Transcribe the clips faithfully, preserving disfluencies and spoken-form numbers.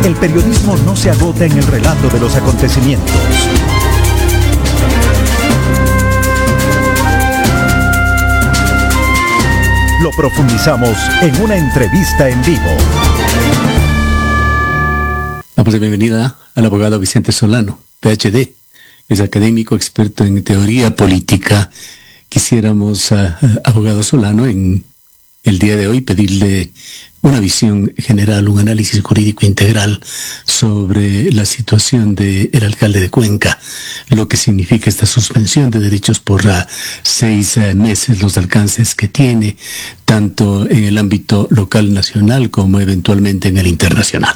El periodismo no se agota en el relato de los acontecimientos. Lo profundizamos en una entrevista en vivo. Damos la bienvenida al abogado Vicente Solano, P H D. Es académico, experto en teoría política. Quisiéramos, uh, abogado Solano, en el día de hoy pedirle una visión general, un análisis jurídico integral sobre la situación del alcalde de Cuenca, lo que significa esta suspensión de derechos por uh, seis uh, meses, los alcances que tiene, tanto en el ámbito local, nacional, como eventualmente en el internacional.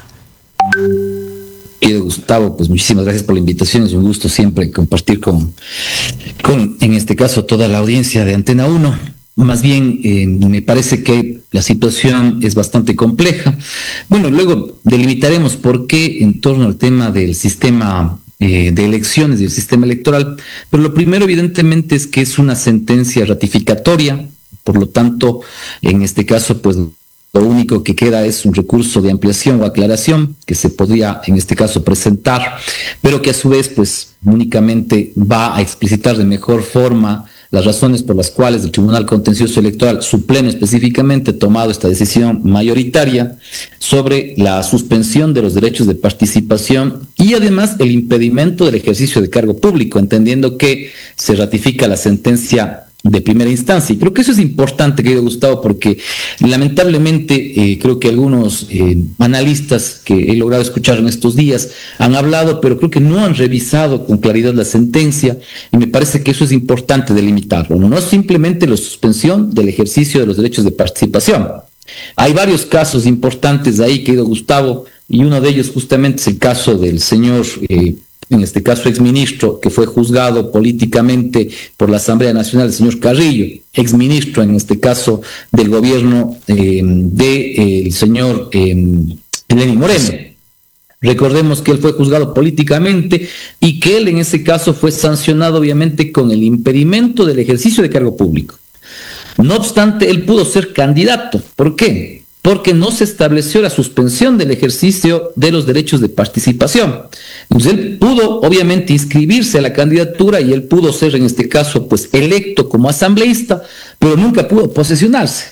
Querido Gustavo, pues muchísimas gracias por la invitación. Es un gusto siempre compartir con, con en este caso, toda la audiencia de Antena uno. Más bien, eh, me parece que la situación es bastante compleja. Bueno, luego delimitaremos por qué en torno al tema del sistema eh, de elecciones, del sistema electoral. Pero lo primero, evidentemente, es que es una sentencia ratificatoria. Por lo tanto, en este caso, pues lo único que queda es un recurso de ampliación o aclaración que se podría, en este caso, presentar, pero que a su vez, pues, únicamente va a explicitar de mejor forma las razones por las cuales el Tribunal Contencioso Electoral Supremo específicamente ha tomado esta decisión mayoritaria sobre la suspensión de los derechos de participación y además el impedimento del ejercicio de cargo público, entendiendo que se ratifica la sentencia de primera instancia. Y creo que eso es importante, querido Gustavo, porque lamentablemente eh, creo que algunos eh, analistas que he logrado escuchar en estos días han hablado, pero creo que no han revisado con claridad la sentencia, y me parece que eso es importante delimitarlo. No, no es simplemente la suspensión del ejercicio de los derechos de participación. Hay varios casos importantes ahí, querido Gustavo, y uno de ellos justamente es el caso del señor eh, en este caso exministro, que fue juzgado políticamente por la Asamblea Nacional, el señor Carrillo, exministro en este caso del gobierno eh, del eh, señor eh, Lenín Moreno. Recordemos que él fue juzgado políticamente y que él en ese caso fue sancionado obviamente con el impedimento del ejercicio de cargo público. No obstante, él pudo ser candidato. ¿Por qué? Porque no se estableció la suspensión del ejercicio de los derechos de participación. Entonces él pudo obviamente inscribirse a la candidatura y él pudo ser en este caso pues electo como asambleísta, pero nunca pudo posesionarse.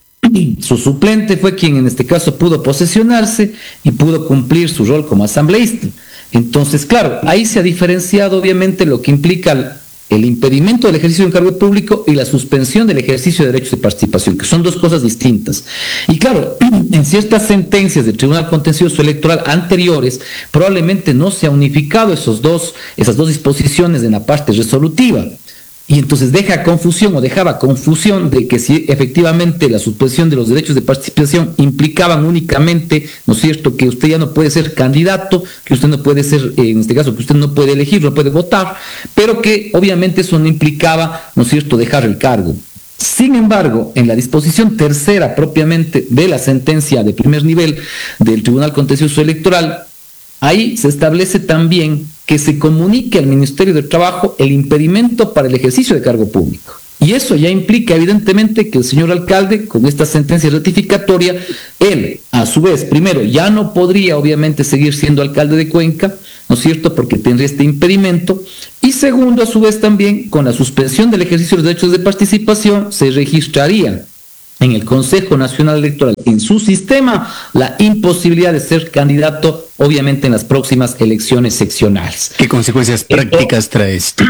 Su suplente fue quien en este caso pudo posesionarse y pudo cumplir su rol como asambleísta. Entonces, claro, ahí se ha diferenciado obviamente lo que implica el impedimento del ejercicio de un cargo público y la suspensión del ejercicio de derechos de participación, que son dos cosas distintas. Y claro, en ciertas sentencias del Tribunal Contencioso Electoral anteriores, probablemente no se ha unificado esos dos, esas dos disposiciones en la parte resolutiva. Y entonces deja confusión o dejaba confusión de que si efectivamente la suspensión de los derechos de participación implicaban únicamente, ¿no es cierto?, que usted ya no puede ser candidato, que usted no puede ser, en este caso, que usted no puede elegir, no puede votar, pero que obviamente eso no implicaba, ¿no es cierto?, dejar el cargo. Sin embargo, en la disposición tercera propiamente de la sentencia de primer nivel del Tribunal Contencioso Electoral, ahí se establece también que se comunique al Ministerio del Trabajo el impedimento para el ejercicio de cargo público. Y eso ya implica evidentemente que el señor alcalde, con esta sentencia ratificatoria, él, a su vez, primero, ya no podría obviamente seguir siendo alcalde de Cuenca, ¿no es cierto?, porque tendría este impedimento. Y segundo, a su vez también, con la suspensión del ejercicio de los derechos de participación, se registraría en el Consejo Nacional Electoral, en su sistema, la imposibilidad de ser candidato, obviamente, en las próximas elecciones seccionales. ¿Qué consecuencias prácticas trae esto?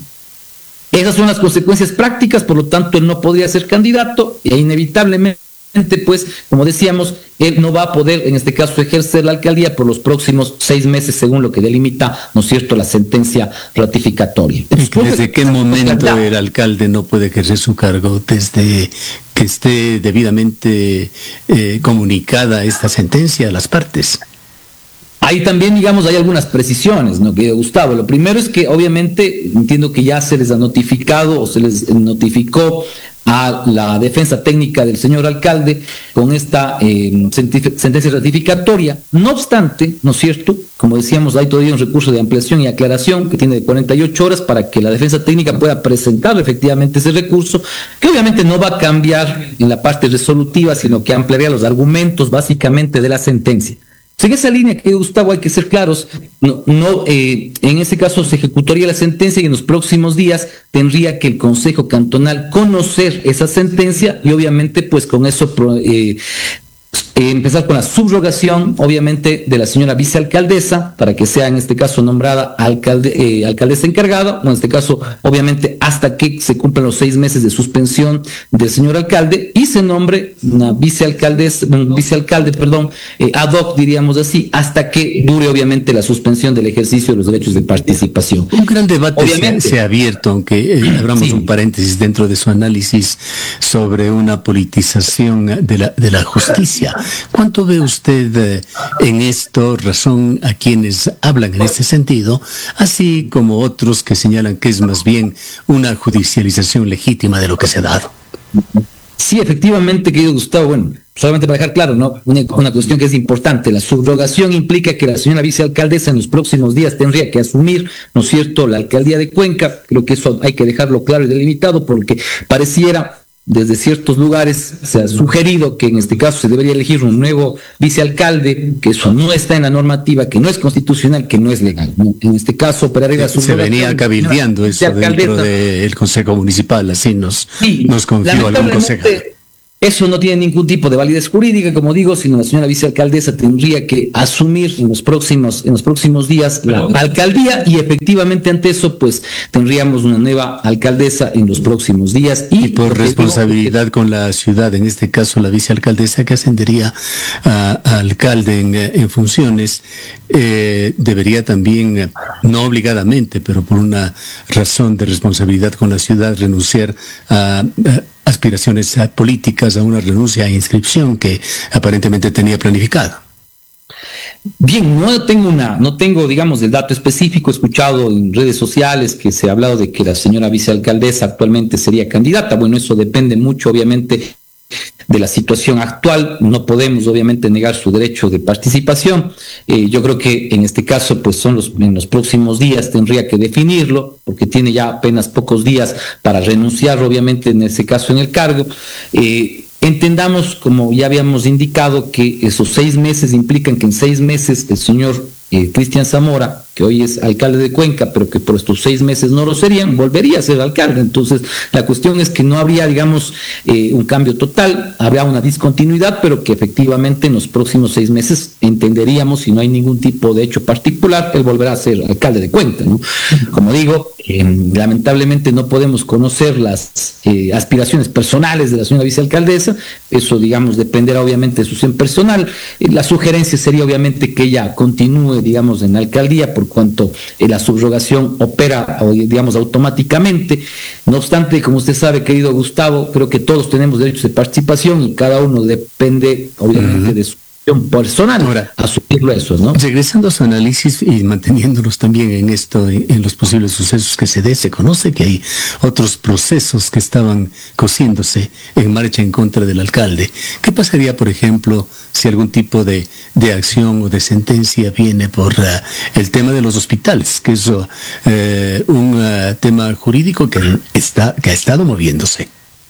Esas son las consecuencias prácticas, por lo tanto, él no podría ser candidato e inevitablemente, pues, como decíamos, él no va a poder, en este caso, ejercer la alcaldía por los próximos seis meses, según lo que delimita, ¿no es cierto?, la sentencia ratificatoria. ¿Desde qué momento el alcalde no puede ejercer su cargo? Desde que esté debidamente eh, comunicada esta sentencia a las partes. Ahí también, digamos, hay algunas precisiones, ¿no, querido Gustavo? Lo primero es que, obviamente, entiendo que ya se les ha notificado o se les notificó a la defensa técnica del señor alcalde con esta eh, sentencia ratificatoria. No obstante, ¿no es cierto?, como decíamos, hay todavía un recurso de ampliación y aclaración que tiene de cuarenta y ocho horas para que la defensa técnica pueda presentar efectivamente ese recurso, que obviamente no va a cambiar en la parte resolutiva, sino que ampliaría los argumentos básicamente de la sentencia. En esa línea, que Gustavo, hay que ser claros, no, no eh, en ese caso se ejecutaría la sentencia y en los próximos días tendría que el Consejo Cantonal conocer esa sentencia y obviamente pues con eso eh, Eh, empezar con la subrogación, obviamente, de la señora vicealcaldesa, para que sea en este caso nombrada alcalde, eh, alcaldesa encargada, o en este caso, obviamente, hasta que se cumplan los seis meses de suspensión del señor alcalde y se nombre una vicealcaldesa, un vicealcalde, perdón, eh, ad hoc, diríamos así, hasta que dure, obviamente, la suspensión del ejercicio de los derechos de participación. Un gran debate se, se ha abierto, aunque eh, abramos sí. un paréntesis dentro de su análisis sobre una politización de la, de la justicia. ¿Cuánto ve usted eh, en esto razón a quienes hablan en este sentido, así como otros que señalan que es más bien una judicialización legítima de lo que se ha dado? Sí, efectivamente, querido Gustavo, bueno, solamente para dejar claro, ¿no? Una, una cuestión que es importante, la subrogación implica que la señora vicealcaldesa en los próximos días tendría que asumir, ¿no es cierto?, la alcaldía de Cuenca. Creo que eso hay que dejarlo claro y delimitado porque pareciera desde ciertos lugares se ha sugerido que en este caso se debería elegir un nuevo vicealcalde, que eso no está en la normativa, que no es constitucional, que no es legal, ¿no? En este caso operaría se, se venía cabildeando eso dentro del Consejo Municipal, así nos, sí, nos confió algún consejero. Eso no tiene ningún tipo de validez jurídica, como digo, sino la señora vicealcaldesa tendría que asumir en los próximos, en los próximos días la alcaldía y efectivamente ante eso, pues tendríamos una nueva alcaldesa en los próximos días. Y, y por responsabilidad con la ciudad, en este caso la vicealcaldesa que ascendería a, a alcalde en, en funciones, eh, debería también, no obligadamente, pero por una razón de responsabilidad con la ciudad, renunciar a, a aspiraciones políticas, a una renuncia a inscripción que aparentemente tenía planificada. Bien, no tengo una, no tengo, digamos, el dato específico. He escuchado en redes sociales que se ha hablado de que la señora vicealcaldesa actualmente sería candidata. Bueno, eso depende mucho, obviamente, de la situación actual. No podemos obviamente negar su derecho de participación. Eh, yo creo que en este caso pues son los, en los próximos días tendría que definirlo, porque tiene ya apenas pocos días para renunciar obviamente en ese caso en el cargo. Eh, entendamos, como ya habíamos indicado, que esos seis meses implican que en seis meses el señor eh, Cristian Zamora, que hoy es alcalde de Cuenca, pero que por estos seis meses no lo serían, volvería a ser alcalde. Entonces, la cuestión es que no habría, digamos, eh, un cambio total, habría una discontinuidad, pero que efectivamente en los próximos seis meses entenderíamos, si no hay ningún tipo de hecho particular, él volverá a ser alcalde de Cuenca, ¿no? Como digo, eh, lamentablemente no podemos conocer las eh, aspiraciones personales de la señora vicealcaldesa, eso, digamos, dependerá obviamente de su ser personal. Eh, la sugerencia sería obviamente que ella continúe, digamos, en la alcaldía, por cuanto eh, la subrogación opera, digamos, automáticamente. No obstante, como usted sabe, querido Gustavo, creo que todos tenemos derechos de participación y cada uno depende, obviamente, uh-huh. de su personal. Ahora, asumirlo eso, ¿no? Regresando a su análisis y manteniéndonos también en esto, en, en los posibles sucesos que se dé, se conoce que hay otros procesos que estaban cociéndose en marcha en contra del alcalde. ¿Qué pasaría, por ejemplo, si algún tipo de, de acción o de sentencia viene por uh, el tema de los hospitales, que es uh, un uh, tema jurídico que está, que ha estado moviéndose?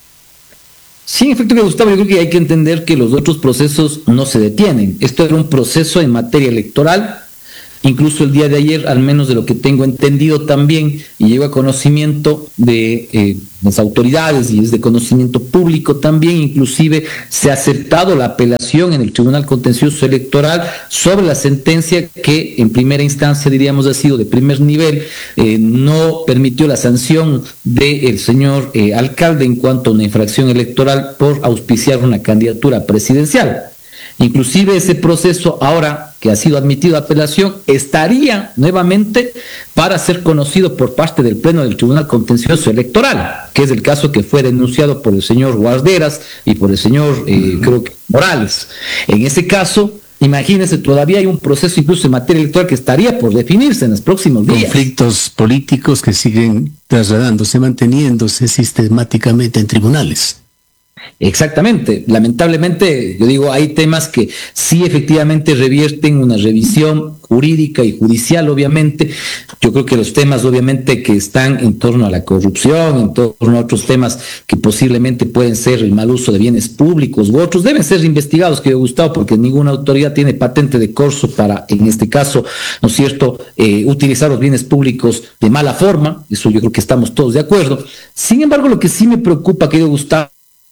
Sí, en efecto, Gustavo, yo creo que hay que entender que los otros procesos no se detienen. Esto era un proceso en materia electoral, incluso el día de ayer, al menos de lo que tengo entendido también, y llegó a conocimiento de eh, las autoridades y es de conocimiento público también, inclusive se ha aceptado la apelación en el Tribunal Contencioso Electoral sobre la sentencia que en primera instancia, diríamos así, o de primer nivel, eh, no permitió la sanción del señor eh, alcalde en cuanto a una infracción electoral por auspiciar una candidatura presidencial. Inclusive ese proceso, ahora que ha sido admitido a apelación, estaría nuevamente para ser conocido por parte del Pleno del Tribunal Contencioso Electoral, que es el caso que fue denunciado por el señor Guarderas y por el señor, eh, creo que Morales. En ese caso, imagínense, todavía hay un proceso incluso en materia electoral que estaría por definirse en los próximos días. Conflictos políticos que siguen trasladándose, manteniéndose sistemáticamente en tribunales. Exactamente, lamentablemente, yo digo, hay temas que sí efectivamente revierten una revisión jurídica y judicial, obviamente, Yo creo que los temas obviamente que están en torno a la corrupción, en torno a otros temas que posiblemente pueden ser el mal uso de bienes públicos u otros, deben ser investigados, que Gustavo, porque ninguna autoridad tiene patente de corso para, en este caso, ¿no es cierto?, eh, utilizar los bienes públicos de mala forma. Eso yo creo que estamos todos de acuerdo. Sin embargo, lo que sí me preocupa, querido Gustavo,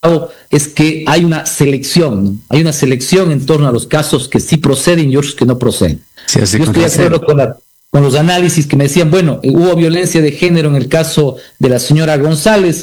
es que hay una selección, ¿no? Hay una selección en torno a los casos que sí proceden y otros que no proceden. Yo estoy de acuerdo con la con los análisis que me decían, bueno, hubo violencia de género en el caso de la señora González.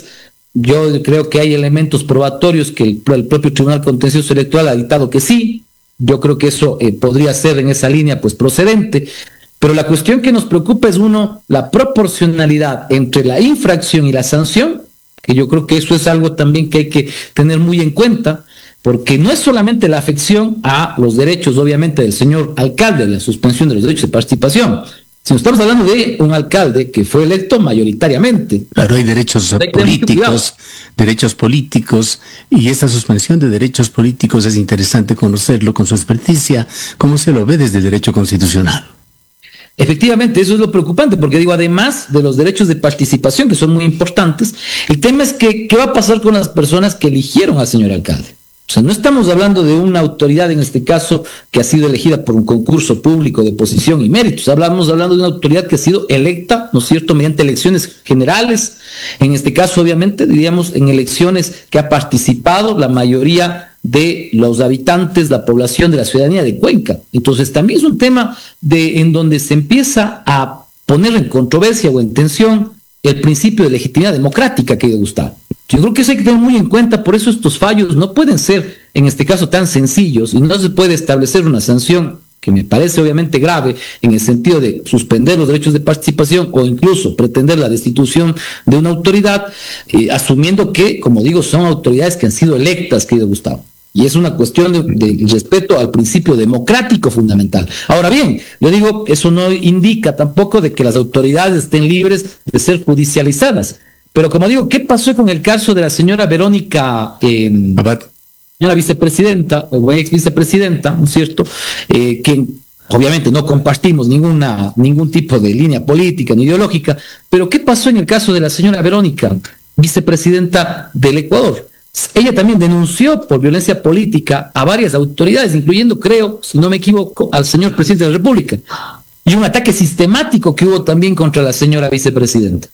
Yo creo que hay elementos probatorios que el, el propio Tribunal Contencioso Electoral ha dictado que sí. Yo creo que eso eh, podría ser en esa línea pues procedente. Pero la cuestión que nos preocupa es, uno, la proporcionalidad entre la infracción y la sanción, que yo creo que eso es algo también que hay que tener muy en cuenta, porque no es solamente la afección a los derechos, obviamente, del señor alcalde, la suspensión de los derechos de participación, sino estamos hablando de un alcalde que fue electo mayoritariamente. Claro, hay derechos hay políticos, derechos políticos, y esta suspensión de derechos políticos es interesante conocerlo con su experticia, cómo se lo ve desde el derecho constitucional. Efectivamente, eso es lo preocupante, porque digo, además de los derechos de participación, que son muy importantes, el tema es que, ¿qué va a pasar con las personas que eligieron al señor alcalde? O sea, no estamos hablando de una autoridad, en este caso, que ha sido elegida por un concurso público de posición y méritos. Hablamos hablando de una autoridad que ha sido electa, ¿no es cierto?, mediante elecciones generales. En este caso, obviamente, diríamos, en elecciones que ha participado la mayoría de los habitantes, la población de la ciudadanía de Cuenca. Entonces, también es un tema de, en donde se empieza a poner en controversia o en tensión el principio de legitimidad democrática, querido Gustavo. Yo creo que eso hay que tener muy en cuenta, por eso estos fallos no pueden ser, en este caso, tan sencillos, y no se puede establecer una sanción que me parece obviamente grave en el sentido de suspender los derechos de participación o incluso pretender la destitución de una autoridad, eh, asumiendo que, como digo, son autoridades que han sido electas, querido Gustavo. Y es una cuestión de, de respeto al principio democrático fundamental. Ahora bien, yo digo, eso no indica tampoco de que las autoridades estén libres de ser judicializadas. Pero como digo, ¿qué pasó con el caso de la señora Verónica eh, Abad, señora vicepresidenta, o ex vicepresidenta, ¿no es cierto?, eh, que obviamente no compartimos ninguna, ningún tipo de línea política ni ideológica, pero ¿qué pasó en el caso de la señora Verónica, vicepresidenta del Ecuador? Ella también denunció por violencia política a varias autoridades, incluyendo, creo, si no me equivoco, al señor presidente de la República, y un ataque sistemático que hubo también contra la señora vicepresidenta.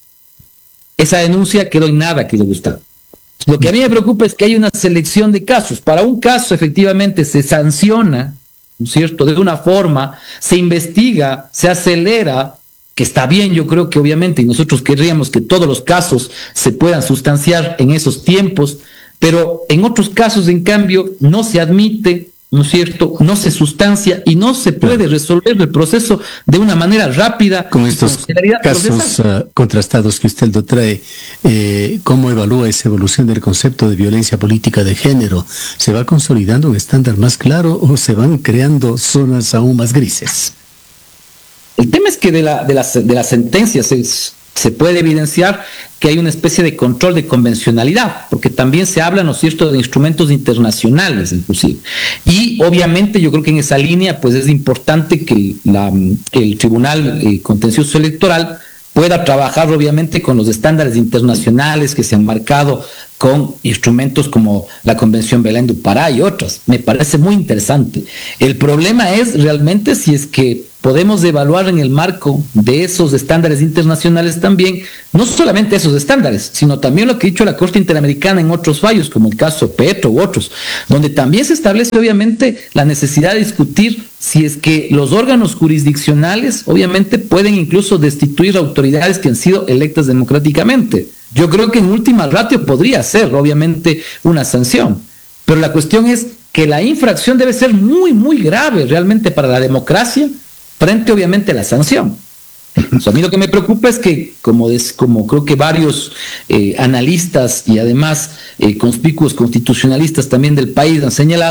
Esa denuncia quedó en nada, que le gustaba. Lo que a mí me preocupa es que hay una selección de casos. Para un caso, efectivamente, se sanciona, ¿no es cierto?, de una forma, se investiga, se acelera, que está bien, yo creo que obviamente, y nosotros querríamos que todos los casos se puedan sustanciar en esos tiempos, pero en otros casos, en cambio, no se admite, ¿no es cierto?, no se sustancia y no se puede resolver el proceso de una manera rápida. Con estos casos uh, contrastados que usted lo trae, eh, ¿cómo evalúa esa evolución del concepto de violencia política de género? ¿Se va consolidando un estándar más claro o se van creando zonas aún más grises? El tema es que de la, de las, de las sentencias se, se puede evidenciar que hay una especie de control de convencionalidad, porque también se habla, ¿no es cierto?, de instrumentos internacionales inclusive. Y obviamente yo creo que en esa línea pues es importante que la, el Tribunal eh, Contencioso Electoral pueda trabajar obviamente con los estándares internacionales que se han marcado con instrumentos como la Convención Belén do Pará y otras. Me parece muy interesante. El problema es realmente si es que podemos evaluar en el marco de esos estándares internacionales también, no solamente esos estándares, sino también lo que ha dicho la Corte Interamericana en otros fallos, como el caso Petro u otros, donde también se establece obviamente la necesidad de discutir si es que los órganos jurisdiccionales obviamente pueden incluso destituir autoridades que han sido electas democráticamente. Yo creo que en última ratio podría ser obviamente una sanción, pero la cuestión es que la infracción debe ser muy, muy grave realmente para la democracia, frente obviamente a la sanción. O sea, a mí lo que me preocupa es que, como, des, como creo que varios eh, analistas y además eh, conspicuos constitucionalistas también del país han señalado,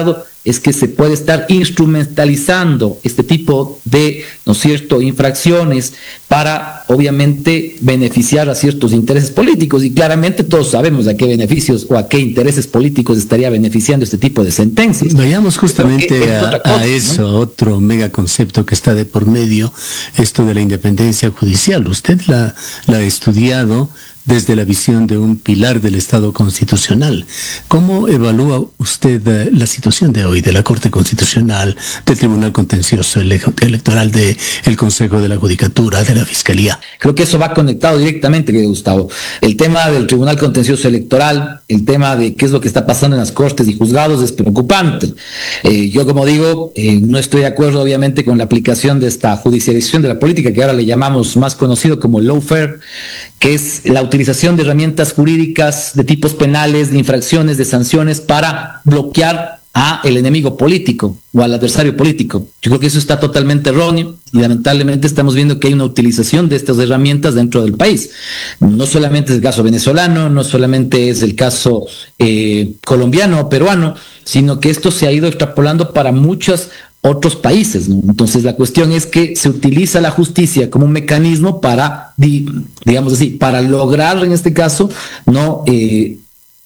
es que se puede estar instrumentalizando este tipo de, ¿no es cierto?, infracciones para, obviamente, beneficiar a ciertos intereses políticos. Y claramente todos sabemos a qué beneficios o a qué intereses políticos estaría beneficiando este tipo de sentencias. Vayamos justamente a, cosa, a eso, ¿no? Otro mega concepto que está de por medio, esto de la independencia judicial. Usted la, la ha estudiado desde la visión de un pilar del Estado constitucional. ¿Cómo evalúa usted eh, la situación de hoy de la Corte Constitucional, del Tribunal Contencioso Electoral, del Consejo de la Judicatura, de la Fiscalía? Creo que eso va conectado directamente, querido Gustavo. El tema del Tribunal Contencioso Electoral, el tema de qué es lo que está pasando en las cortes y juzgados es preocupante. Eh, yo, como digo, eh, no estoy de acuerdo, obviamente, con la aplicación de esta judicialización de la política, que ahora le llamamos más conocido como lawfare, que es la utilización de herramientas jurídicas de tipos penales, de infracciones, de sanciones para bloquear a el enemigo político o al adversario político. Yo creo que eso está totalmente erróneo y lamentablemente estamos viendo que hay una utilización de estas herramientas dentro del país. No solamente es el caso venezolano, no solamente es el caso eh, colombiano o peruano, sino que esto se ha ido extrapolando para muchas otros países, ¿no? Entonces la cuestión es que se utiliza la justicia como un mecanismo para, digamos así, para lograr en este caso no eh,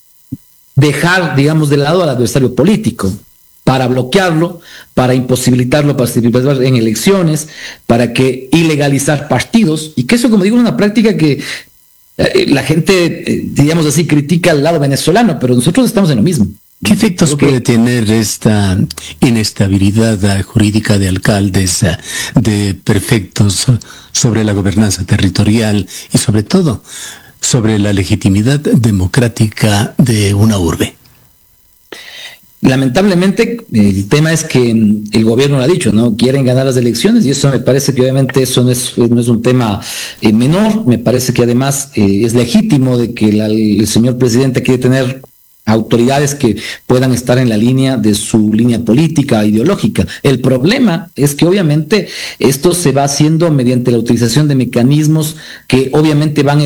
dejar, digamos, de lado al adversario político, para bloquearlo, para imposibilitarlo participar en elecciones, para que ilegalizar partidos, y que eso, como digo, es una práctica que eh, la gente, eh, digamos así, critica al lado venezolano, pero nosotros estamos en lo mismo. ¿Qué efectos okay. puede tener esta inestabilidad jurídica de alcaldes, de prefectos sobre la gobernanza territorial y sobre todo sobre la legitimidad democrática de una urbe? Lamentablemente, el tema es que el gobierno lo ha dicho, ¿no? Quieren ganar las elecciones y eso me parece que obviamente eso no es, no es un tema eh, menor. Me parece que además eh, es legítimo de que la, el señor presidente quiere tener autoridades que puedan estar en la línea de su línea política, ideológica. El problema es que obviamente esto se va haciendo mediante la utilización de mecanismos que obviamente van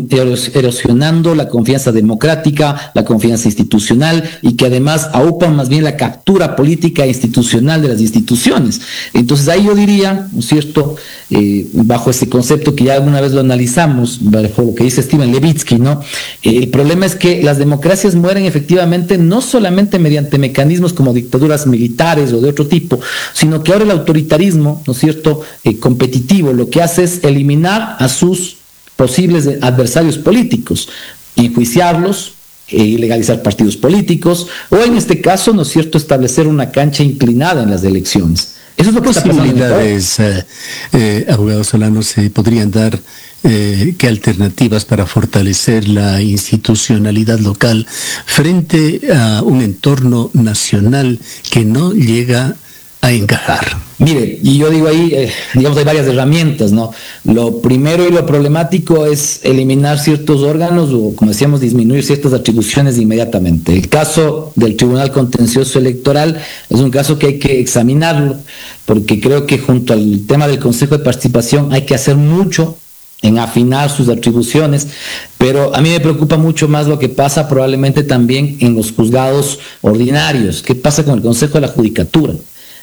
erosionando la confianza democrática, la confianza institucional y que además aupan más bien la captura política e institucional de las instituciones. Entonces ahí yo diría, ¿no es cierto?, eh, bajo ese concepto que ya alguna vez lo analizamos, bajo lo que dice Steven Levitsky, ¿no? Eh, el problema es que las democracias mueren efectivamente no solamente mediante mecanismos como dictaduras militares o de otro tipo, sino que ahora el autoritarismo, ¿no es cierto?, eh, competitivo, lo que hace es eliminar a sus posibles adversarios políticos, enjuiciarlos, eh, ilegalizar partidos políticos, o en este caso, ¿no es cierto?, establecer una cancha inclinada en las elecciones. Eso es lo que está pasando. ¿Qué posibilidades, eh, eh, abogados Solano, se podrían dar? Eh, ¿Qué alternativas para fortalecer la institucionalidad local frente a un entorno nacional que no llega a encajar? Mire, y yo digo ahí, eh, digamos, hay varias herramientas, ¿no? Lo primero y lo problemático es eliminar ciertos órganos o, como decíamos, disminuir ciertas atribuciones inmediatamente. El caso del Tribunal Contencioso Electoral es un caso que hay que examinarlo, porque creo que junto al tema del Consejo de Participación hay que hacer mucho en afinar sus atribuciones, pero a mí me preocupa mucho más lo que pasa probablemente también en los juzgados ordinarios. ¿Qué pasa con el Consejo de la Judicatura?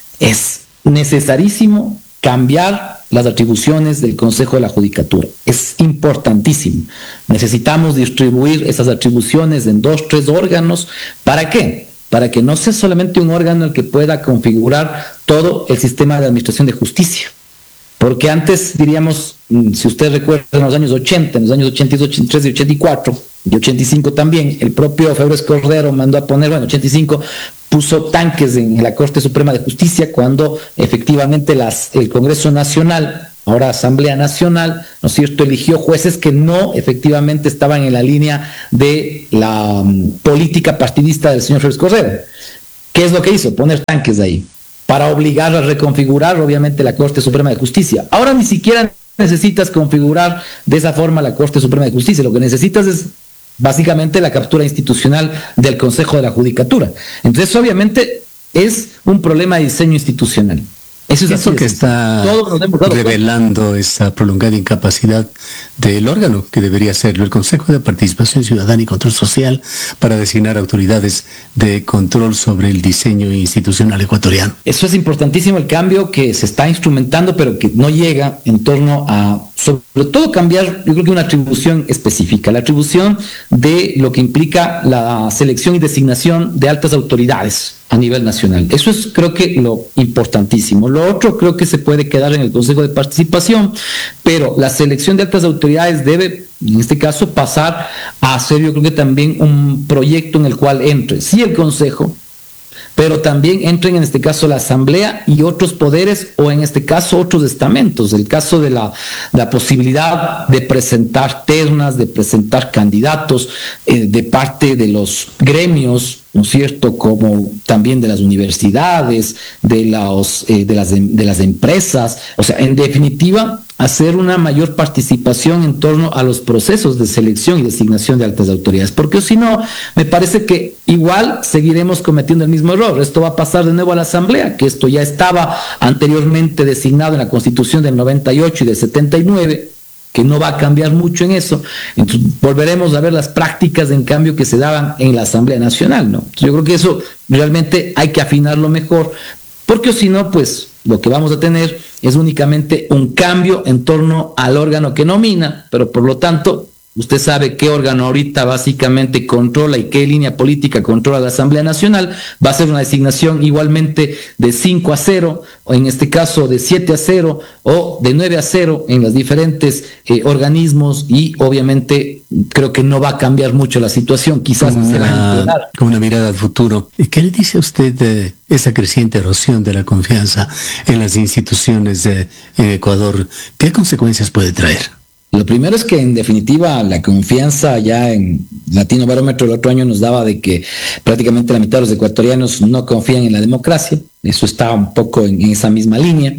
Es necesarísimo cambiar las atribuciones del Consejo de la Judicatura. Es importantísimo. Necesitamos distribuir esas atribuciones en dos, tres órganos. ¿Para qué? Para que no sea solamente un órgano el que pueda configurar todo el sistema de administración de justicia. Porque antes, diríamos, si usted recuerda, en los años ochenta, en los años ochenta y dos, ochenta y tres y ochenta y cuatro, y ochenta y cinco también, el propio Febres Cordero mandó a poner, bueno, ochenta y cinco, puso tanques en la Corte Suprema de Justicia cuando efectivamente las, el Congreso Nacional, ahora Asamblea Nacional, ¿no es cierto?, eligió jueces que no efectivamente estaban en la línea de la um, política partidista del señor Febres Cordero. ¿Qué es lo que hizo? Poner tanques ahí, para obligar a reconfigurar, obviamente, la Corte Suprema de Justicia. Ahora ni siquiera necesitas configurar de esa forma la Corte Suprema de Justicia. Lo que necesitas es básicamente la captura institucional del Consejo de la Judicatura. Entonces, obviamente, es un problema de diseño institucional. Eso es Eso que está revelando esa prolongada incapacidad del órgano que debería serlo, el Consejo de Participación Ciudadana y Control Social, para designar autoridades de control sobre el diseño institucional ecuatoriano. Eso es importantísimo, el cambio que se está instrumentando, pero que no llega en torno a, sobre todo, cambiar, yo creo que una atribución específica, la atribución de lo que implica la selección y designación de altas autoridades a nivel nacional. Eso es, creo que, lo importantísimo. Lo otro creo que se puede quedar en el Consejo de Participación, pero la selección de altas autoridades debe, en este caso, pasar a ser, yo creo que también un proyecto en el cual entre, sí, el Consejo, pero también entren en este caso la Asamblea y otros poderes, o en este caso otros estamentos. El caso de la, la posibilidad de presentar ternas, de presentar candidatos eh, de parte de los gremios, ¿no es cierto?, como también de las universidades, de, los, eh, de, las, de las empresas. O sea, en definitiva, hacer una mayor participación en torno a los procesos de selección y designación de altas autoridades, porque si no, me parece que igual seguiremos cometiendo el mismo error. Esto va a pasar de nuevo a la Asamblea, que esto ya estaba anteriormente designado en la Constitución del noventa y ocho y del setenta y nueve, que no va a cambiar mucho en eso. Entonces volveremos a ver las prácticas en cambio que se daban en la Asamblea Nacional, ¿no? Yo creo que eso realmente hay que afinarlo mejor, porque si no, pues lo que vamos a tener es únicamente un cambio en torno al órgano que nomina, pero por lo tanto, usted sabe qué órgano ahorita básicamente controla y qué línea política controla la Asamblea Nacional. Va a ser una designación igualmente de cinco a cero, o en este caso de siete a cero, o de nueve a cero en los diferentes eh, organismos, y obviamente creo que no va a cambiar mucho la situación, quizás con se una, va a empeorar. Con una mirada al futuro. ¿Qué le dice a usted de esa creciente erosión de la confianza en las instituciones de en Ecuador? ¿Qué consecuencias puede traer? Lo primero es que, en definitiva, la confianza ya en Latino Barómetro el otro año nos daba de que prácticamente la mitad de los ecuatorianos no confían en la democracia. Eso está un poco en, en esa misma línea.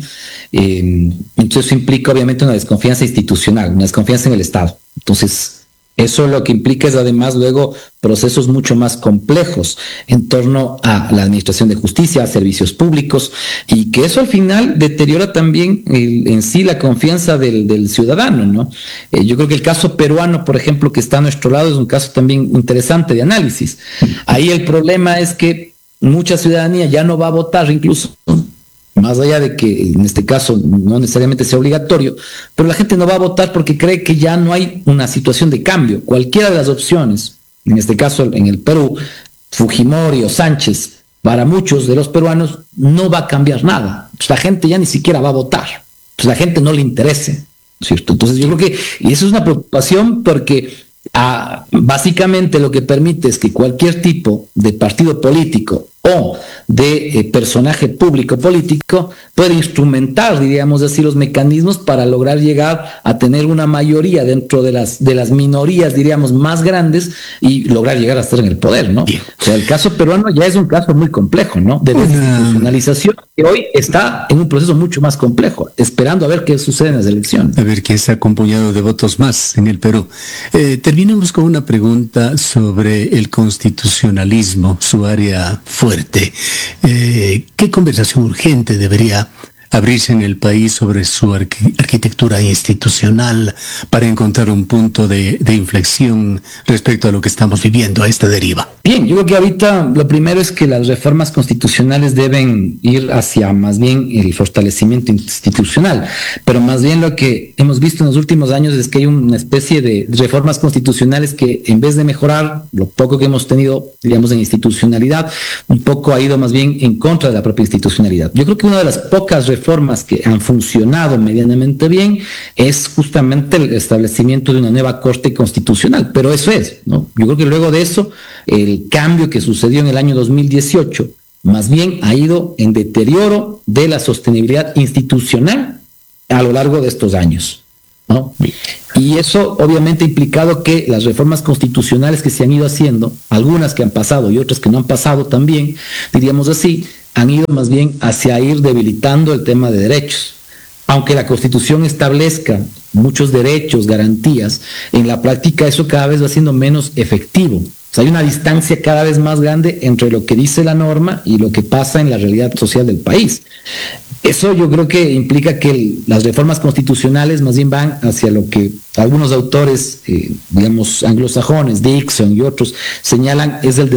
Eh, entonces eso implica obviamente una desconfianza institucional, una desconfianza en el Estado. Entonces eso lo que implica es además luego procesos mucho más complejos en torno a la administración de justicia, a servicios públicos, y que eso al final deteriora también el, en sí la confianza del, del ciudadano, ¿no? Eh, yo creo que el caso peruano, por ejemplo, que está a nuestro lado, es un caso también interesante de análisis. Ahí el problema es que mucha ciudadanía ya no va a votar, incluso, más allá de que en este caso no necesariamente sea obligatorio, pero la gente no va a votar porque cree que ya no hay una situación de cambio. Cualquiera de las opciones, en este caso en el Perú, Fujimori o Sánchez, para muchos de los peruanos no va a cambiar nada. Pues la gente ya ni siquiera va a votar. Pues la gente no le interesa, ¿cierto? Entonces yo creo que, y eso es una preocupación, porque ah, básicamente lo que permite es que cualquier tipo de partido político o de eh, personaje público político puede instrumentar, diríamos así, los mecanismos para lograr llegar a tener una mayoría dentro de las de las minorías, diríamos, más grandes, y lograr llegar a estar en el poder, ¿no? Bien. O sea, el caso peruano ya es un caso muy complejo, ¿no? De desinstitucionalización, que hoy está en un proceso mucho más complejo, esperando a ver qué sucede en las elecciones. A ver qué saca un puñado de votos más en el Perú. Eh, terminemos con una pregunta sobre el constitucionalismo, su área fuerte. Eh, ¿Qué conversación urgente debería abrirse en el país sobre su arqu- arquitectura institucional para encontrar un punto de, de inflexión respecto a lo que estamos viviendo, a esta deriva? Bien, yo creo que ahorita lo primero es que las reformas constitucionales deben ir hacia más bien el fortalecimiento institucional, pero más bien lo que hemos visto en los últimos años es que hay una especie de reformas constitucionales que, en vez de mejorar lo poco que hemos tenido, digamos, en institucionalidad, un poco ha ido más bien en contra de la propia institucionalidad. Yo creo que una de las pocas reformas reformas que han funcionado medianamente bien es justamente el establecimiento de una nueva Corte Constitucional, pero eso es, ¿no? Yo creo que luego de eso, el cambio que sucedió en el año dos mil dieciocho más bien ha ido en deterioro de la sostenibilidad institucional a lo largo de estos años, ¿no? Y eso obviamente ha implicado que las reformas constitucionales que se han ido haciendo, algunas que han pasado y otras que no han pasado también, diríamos así, han ido más bien hacia ir debilitando el tema de derechos. Aunque la Constitución establezca muchos derechos, garantías, en la práctica eso cada vez va siendo menos efectivo. O sea, hay una distancia cada vez más grande entre lo que dice la norma y lo que pasa en la realidad social del país. Eso yo creo que implica que el, las reformas constitucionales más bien van hacia lo que algunos autores, eh, digamos, anglosajones, Dixon y otros, señalan es el